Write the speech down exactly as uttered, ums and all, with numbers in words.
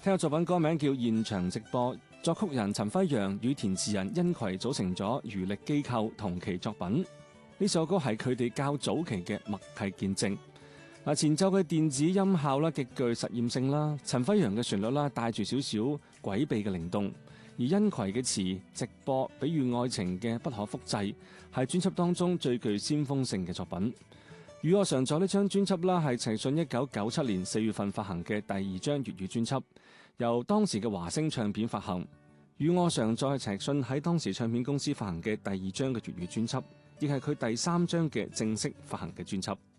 聽下作品歌名叫《現場直播》，作曲人陳輝陽與填詞人殷葵組成咗餘力機構同期作品。呢首歌係佢哋較早期嘅默契見證。嗱，前奏嘅電子音效啦，極具實驗性啦，陳輝陽嘅旋律啦，帶住少少詭秘嘅靈動，而殷葵嘅詞直播比喻愛情嘅不可複製，係專輯當中最具先鋒性嘅作品。與我常在呢張專輯啦，係陳奕迅一九九七年四月份發行嘅第二張粵語專輯，由當時嘅華星唱片發行。與我常在係陳奕迅喺當時唱片公司發行嘅第二張嘅粵語專輯，亦係佢第三張嘅正式發行嘅專輯。